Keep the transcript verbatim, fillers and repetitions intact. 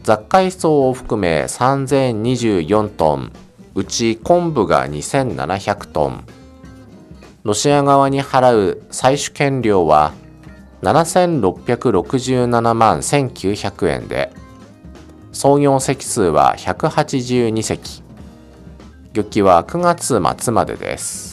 雑海藻を含めさんぜんにじゅうよんトン、うち昆布がにせんななひゃくトン。ロシア側に払う採取権料はななせんろっぴゃくろくじゅうななまんせんきゅうひゃくえんで、操業隻数はひゃくはちじゅうに隻。漁期はくがつ末までです。